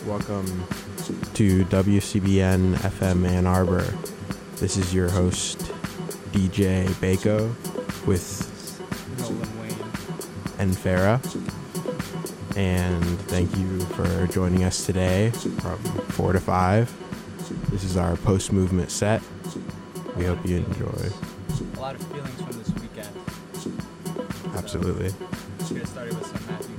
Welcome to WCBN FM Ann Arbor. This is your host, DJ Bako, with Nolan Wayne and Farah. And thank you for joining us today from 4 to 5. This is our post-movement set. We hope you enjoy. A lot of feelings from this weekend. Absolutely. Let's get started with some Matthew